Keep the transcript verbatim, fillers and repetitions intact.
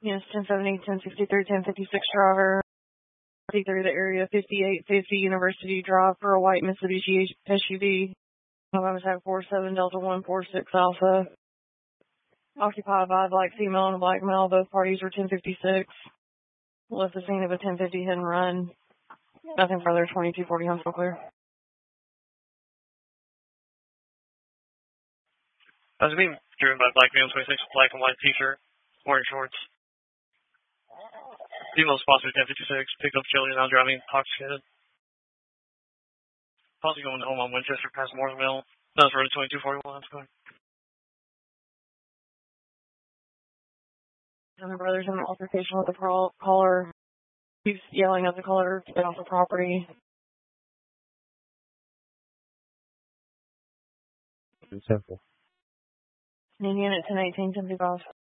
Yes, ten seventy, ten sixty-three, ten fifty-six driver. through the area, fifty-eight fifty University Drive for a white Mitsubishi S U V. November four seven Delta one four six Alpha. Occupied by a black female and a black male. Both parties were ten fifty-six. Left the scene of a ten fifty hit and run. Nothing further, twenty-two forty Huntsville clear. I was being driven by a black male, twenty-six, black and white t-shirt, wearing shorts. Female sponsor ten fifty-six, picked up children, now driving intoxicated. Possibly going home on Winchester past Mooresville. That was road twenty-two forty-one, that's going. And the brother's in an altercation with the caller. He's yelling at the caller to get off the property. It's simple. Indian at ten eighteen, seventy-five.